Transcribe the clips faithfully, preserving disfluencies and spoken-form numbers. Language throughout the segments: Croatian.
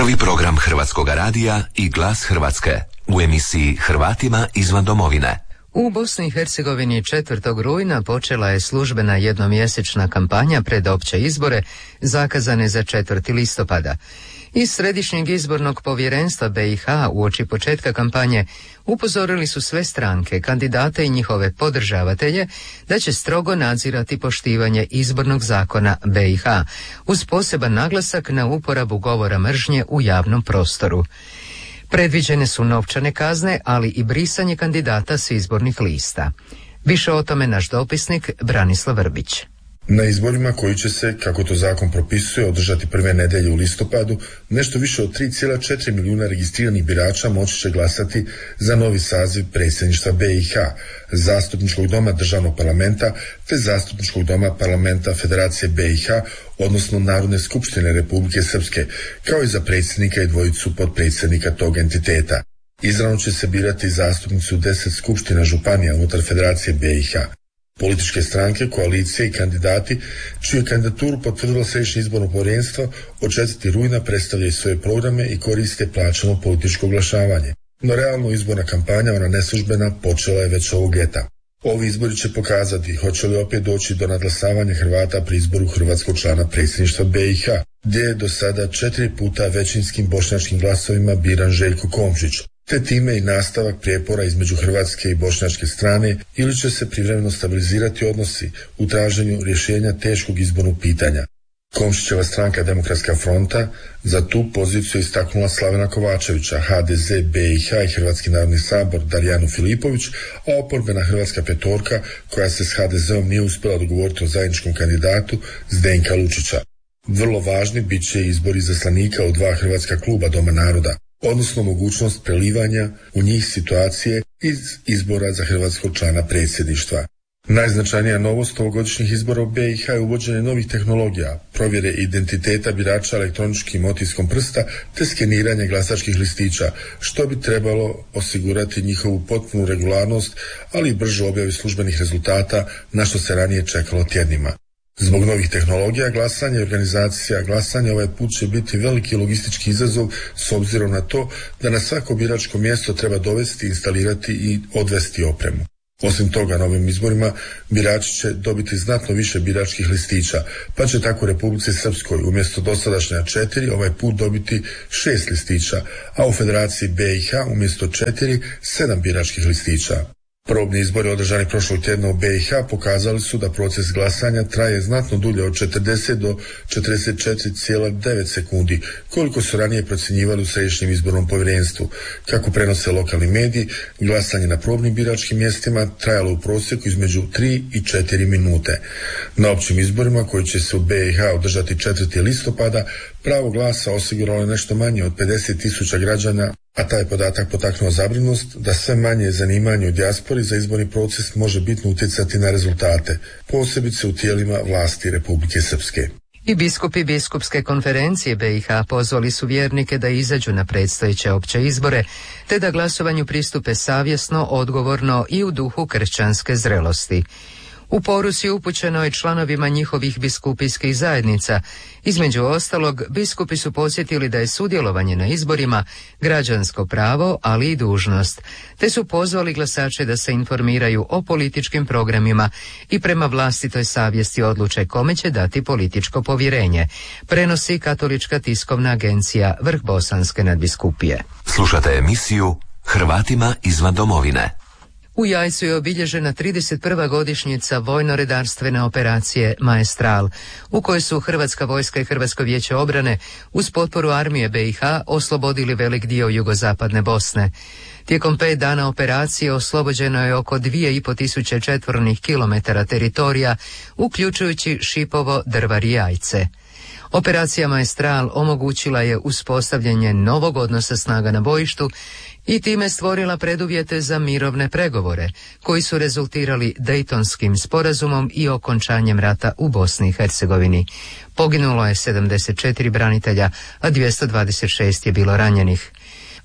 Novi program Hrvatskog radija i Glas Hrvatske u emisiji Hrvatima izvan domovine. U Bosni i Hercegovini četvrtog rujna počela je službena jednomjesečna kampanja pred opće izbore zakazane za četvrti listopada. Iz Središnjeg izbornog povjerenstva B i H uoči početka kampanje upozorili su sve stranke, kandidate i njihove podržavatelje da će strogo nadzirati poštivanje izbornog zakona B i H uz poseban naglasak na uporabu govora mržnje u javnom prostoru. Predviđene su novčane kazne, ali i brisanje kandidata s izbornih lista. Više o tome naš dopisnik Branislav Vrbić. Na izborima koji će se, kako to zakon propisuje, održati prve nedelje u listopadu, nešto više od tri zarez četiri milijuna registriranih birača moći će glasati za novi saziv predsjedništva B i H, Zastupničkog doma državnog parlamenta te Zastupničkog doma parlamenta Federacije B i H, odnosno Narodne skupštine Republike Srpske, kao i za predsjednika i dvojicu potpredsjednika tog entiteta. Izravno će se birati zastupnici u deset skupština županija unutar Federacije B i H. Političke stranke, koalicije i kandidati, čiju je kandidaturu potvrdilo Središnje izborno povjerenstvo, od četvrtog rujna predstavljaju svoje programe i koriste plaćeno političko oglašavanje. No realno izborna kampanja, ona neslužbena, počela je već ovog ljeta. Ovi izbori će pokazati hoće li opet doći do nadglasavanja Hrvata pri izboru hrvatskog člana predsjedništva B i H, gdje je do sada četiri puta većinskim bošnjačkim glasovima biran Željko Komšić, te time i nastavak prijepora između hrvatske i bošnjačke strane, ili će se privremeno stabilizirati odnosi u traženju rješenja teškog izbornog pitanja. Komšićeva stranka Demokratska fronta za tu poziciju istaknula Slavena Kovačevića, H D Z, B i H i Hrvatski narodni sabor Darijanu Filipović, a oporbena Hrvatska petorka, koja se s H D Z-om nije uspjela dogovoriti o zajedničkom kandidatu, Zdenka Lučića. Vrlo važni bit će izbori izaslanika u dva hrvatska kluba Doma naroda, odnosno mogućnost prelivanja u njih situacije iz izbora za hrvatskog člana predsjedništva. Najznačajnija novost ovogodišnjih izbora u B i H je uvođenje novih tehnologija, provjere identiteta birača elektroničkim otiskom prsta te skeniranje glasačkih listića, što bi trebalo osigurati njihovu potpunu regularnost, ali i bržu objavu službenih rezultata, na što se ranije čekalo tjednima. Zbog novih tehnologija, glasanja i organizacija glasanja ovaj put će biti veliki logistički izazov s obzirom na to da na svako biračko mjesto treba dovesti, instalirati i odvesti opremu. Osim toga, na ovim izborima birači će dobiti znatno više biračkih listića, pa će tako u Republici Srpskoj umjesto dosadašnja četiri ovaj put dobiti šest listića, a u Federaciji B i H umjesto četiri sedam biračkih listića. Probni izbori održani prošlog tjedna u B i H pokazali su da proces glasanja traje znatno dulje od četrdeset do četrdeset četiri zarez devet sekundi, koliko su ranije procjenjivali u Središnjem izbornom povjerenstvu. Kako prenose lokalni mediji, glasanje na probnim biračkim mjestima trajalo u prosjeku između tri i četiri minute. Na općim izborima, koji će se u B i H održati četvrtog listopada, pravo glasa osiguralo je nešto manje od pedeset tisuća građana, a taj podatak potaknuo zabrinutost da sve manje zanimanje u dijaspori za izborni proces može bitno utjecati na rezultate, posebice u tijelima vlasti Republike Srpske. I biskupi biskupske konferencije B i H pozvali su vjernike da izađu na predstojeće opće izbore, te da glasovanju pristupe savjesno, odgovorno i u duhu kršćanske zrelosti. U poruci upućeno je članovima njihovih biskupijskih zajednica. Između ostalog, biskupi su podsjetili da je sudjelovanje na izborima građansko pravo, ali i dužnost, te su pozvali glasače da se informiraju o političkim programima i prema vlastitoj savjesti odluče kome će dati političko povjerenje, prenosi Katolička tiskovna agencija Vrh Bosanske nadbiskupije. Slušate emisiju Hrvatima izvan domovine. U Jajcu je obilježena trideset prva godišnjica vojno-redarstvene operacije Maestral, u kojoj su Hrvatska vojska i Hrvatsko vijeće obrane uz potporu armije B i H oslobodili velik dio jugozapadne Bosne. Tijekom pet dana operacije oslobođeno je oko dvije i po tisuće četvornih kilometara teritorija, uključujući Šipovo, Drvar i Jajce. Operacija Maestral omogućila je uspostavljanje novog odnosa snaga na bojištu i time stvorila preduvjete za mirovne pregovore, koji su rezultirali Dejtonskim sporazumom i okončanjem rata u Bosni i Hercegovini. Poginulo je sedamdeset četiri branitelja, a dvjesto dvadeset šest je bilo ranjenih.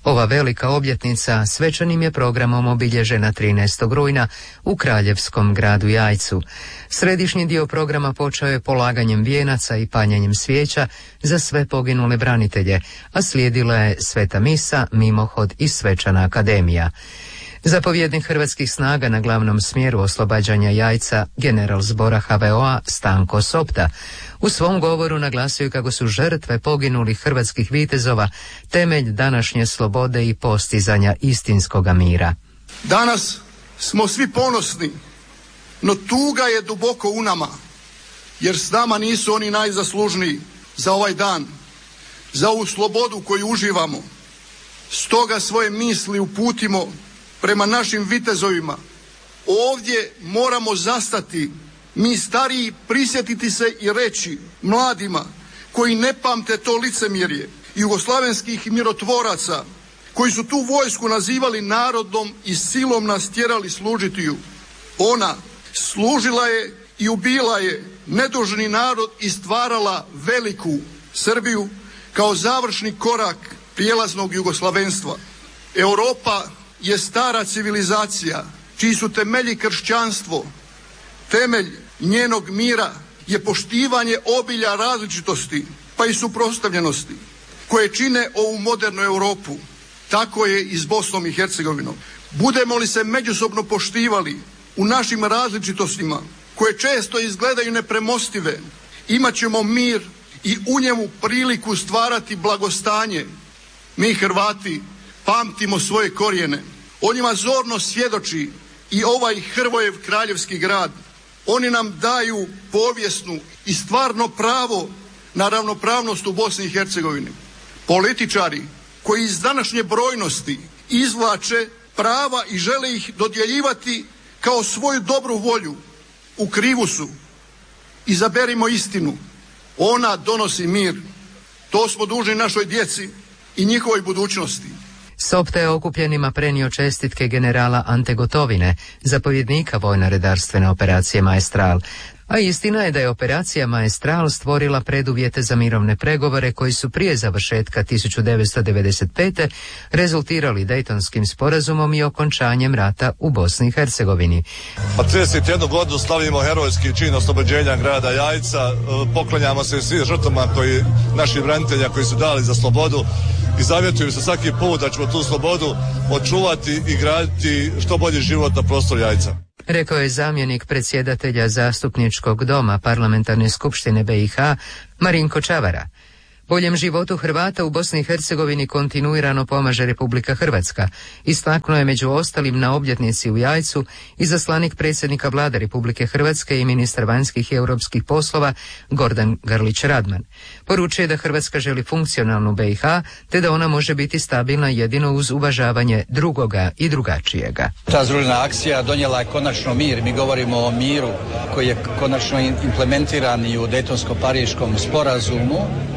Ova velika obljetnica svečanim je programom obilježena trinaestog rujna u kraljevskom gradu Jajcu. Središnji dio programa počeo je polaganjem vijenaca i paljenjem svijeća za sve poginule branitelje, a slijedila je sveta misa, mimohod i svečana akademija. Zapovjednik hrvatskih snaga na glavnom smjeru oslobađanja Jajca, general zbora H V O-a Stanko Sopta, u svom govoru naglasio kako su žrtve poginulih hrvatskih vitezova temelj današnje slobode i postizanja istinskoga mira. Danas smo svi ponosni, no tuga je duboko u nama, jer s nama nisu oni najzaslužniji za ovaj dan, za ovu slobodu koju uživamo. Stoga svoje misli uputimo prema našim vitezovima. Ovdje moramo zastati, mi stariji prisjetiti se i reći mladima koji ne pamte to licemjerje jugoslavenskih mirotvoraca koji su tu vojsku nazivali narodom i silom nas tjerali služiti ju. Ona služila je i ubila je nedužni narod i stvarala veliku Srbiju kao završni korak prijelaznog jugoslavenstva. Europa je stara civilizacija čiji su temelji kršćanstvo. Temelj njenog mira je poštivanje obilja različitosti pa i suprotstavljenosti koje čine ovu modernu Europu. Tako je i s Bosnom i Hercegovinom. Budemo li se međusobno poštivali u našim različitostima koje često izgledaju nepremostive, imat ćemo mir i u njemu priliku stvarati blagostanje. Mi Hrvati pamtimo svoje korijene. O njima zorno svjedoči i ovaj Hrvojev kraljevski grad. Oni nam daju povijesnu i stvarno pravo na ravnopravnost u Bosni i Hercegovini. Političari koji iz današnje brojnosti izvlače prava i žele ih dodjeljivati kao svoju dobru volju, u krivu su. Izaberimo istinu. Ona donosi mir. To smo dužni našoj djeci i njihovoj budućnosti. Sopta je okupljenima prenio čestitke generala Ante Gotovine, zapovjednika vojno-redarstvene operacije Maestral. A istina je da je operacija Maestral stvorila preduvjete za mirovne pregovore koji su prije završetka tisuću devetsto devedeset pete. rezultirali Dejtonskim sporazumom i okončanjem rata u Bosni i Hercegovini. Pa trideset jednu godinu slavimo herojski čin oslobođenja grada Jajca, poklanjamo se svim žrtvama koji, naših branitelja koji su dali za slobodu i zavjetujem se svaki put da ćemo tu slobodu očuvati i graditi što bolji život na prostoru Jajca. Rekao je zamjenik predsjedatelja Zastupničkog doma Parlamentarne skupštine B i H Marinko Čavara. Boljem životu Hrvata u Bosni i Hercegovini kontinuirano pomaže Republika Hrvatska. Istaknuo je među ostalim na obljetnici u Jajcu izaslanik predsjednika Vlade Republike Hrvatske i ministar vanjskih i europskih poslova Gordan Grlić Radman. Poručuje da Hrvatska želi funkcionalnu B i H te da ona može biti stabilna jedino uz uvažavanje drugoga i drugačijega. Ta združena akcija donijela je konačno mir. Mi govorimo o miru koji je konačno implementiran i u Dejtonsko-Pariškom sporazumu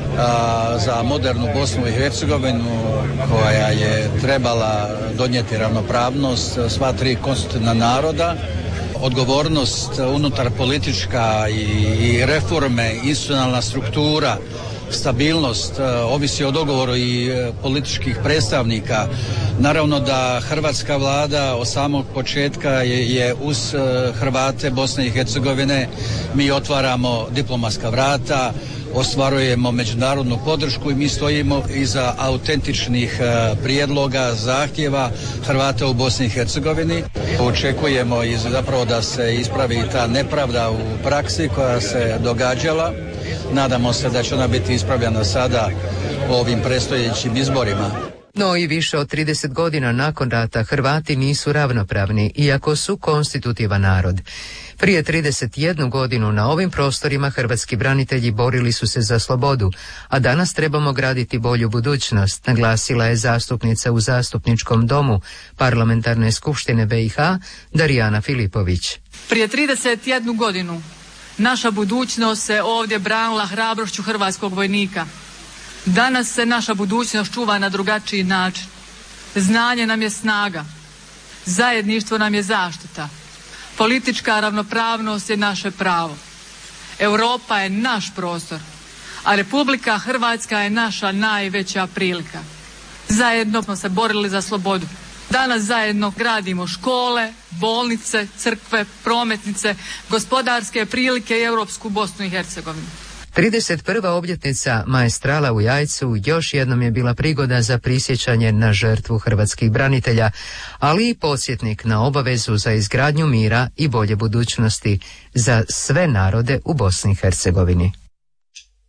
a, za modernu Bosnu i Hercegovinu koja je trebala donijeti ravnopravnost sva tri konstitutivna naroda, odgovornost unutar politička i, i reforme, institucionalna struktura, stabilnost, ovisi o dogovoru i političkih predstavnika. Naravno da hrvatska vlada od samog početka je, je uz Hrvate Bosne i Hercegovine. Mi otvaramo diplomatska vrata, ostvarujemo međunarodnu podršku i mi stojimo iza autentičnih prijedloga, zahtjeva Hrvata u Bosni i Hercegovini. Očekujemo i zapravo da se ispravi ta nepravda u praksi koja se događala. Nadamo se da će ona biti ispravljena sada ovim predstojećim izborima. No i više od trideset godina nakon rata Hrvati nisu ravnopravni, iako su konstitutivan narod. Prije trideset jednu godinu na ovim prostorima hrvatski branitelji borili su se za slobodu, a danas trebamo graditi bolju budućnost, naglasila je zastupnica u Zastupničkom domu Parlamentarne skupštine B i H Darijana Filipović. Prije trideset jednu godinu naša budućnost se ovdje branila hrabrošću hrvatskog vojnika. Danas se naša budućnost čuva na drugačiji način. Znanje nam je snaga, zajedništvo nam je zaštita, politička ravnopravnost je naše pravo. Europa je naš prostor, a Republika Hrvatska je naša najveća prilika. Zajedno smo se borili za slobodu. Danas zajedno gradimo škole, bolnice, crkve, prometnice, gospodarske prilike i europsku Bosnu i Hercegovinu. trideset prva obljetnica Maestrala u Jajcu još jednom je bila prigoda za prisjećanje na žrtvu hrvatskih branitelja, ali i podsjetnik na obavezu za izgradnju mira i bolje budućnosti za sve narode u Bosni i Hercegovini.